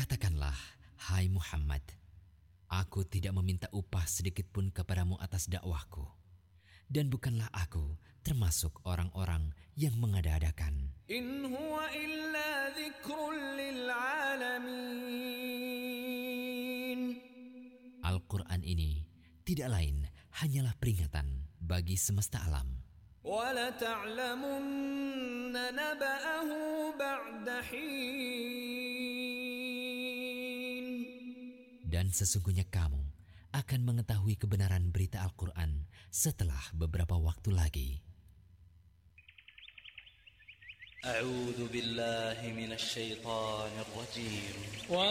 Katakanlah, hai Muhammad, aku tidak meminta upah sedikit pun kepadamu atas dakwahku, dan bukanlah aku termasuk orang-orang yang mengada-adakan. In huwa illa dzikrun lil alamin. Al-Quran ini tidak lain hanyalah peringatan bagi semesta alam. وَلَتَعْلَمُنَّ نَبَأَهُ بَعْدَ حِينٍ. Dan sesungguhnya kamu akan mengetahui kebenaran berita Al-Quran setelah beberapa waktu lagi. أعوذ بالله من الشيطان الرجيم